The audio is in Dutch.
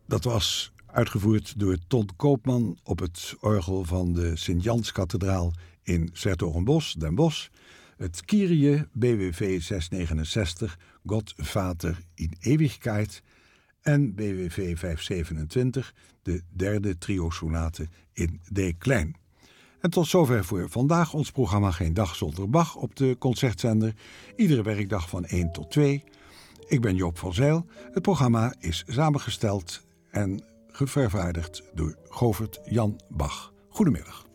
Dat was uitgevoerd door Ton Koopman op het orgel van de Sint-Janskathedraal in 's-Hertogenbosch, Den Bosch. Het Kyrie BWV 669, God Vater in Ewigkeit. En BWV 527, de derde trio-sonate in D-klein. En tot zover voor vandaag ons programma Geen Dag Zonder Bach op de Concertzender. Iedere werkdag van 1 tot 2. Ik ben Joop van Zijl. Het programma is samengesteld en vervaardigd door Govert Jan Bach. Goedemiddag.